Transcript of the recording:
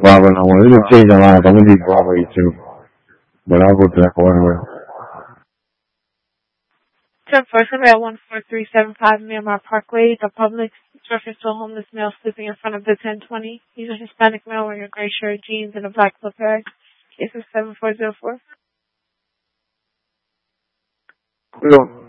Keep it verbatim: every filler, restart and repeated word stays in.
Barbara, I wanted to change the line. I'm going to need Barbara too. But I'll go to that corner with her. ten four, somebody at one four three seven five Miramar Parkway, the Publix. It's reference to a homeless male sleeping in front of the ten twenty. He's a Hispanic male wearing a gray shirt, jeans, and a black book bag. Case is seven four zero four. We don't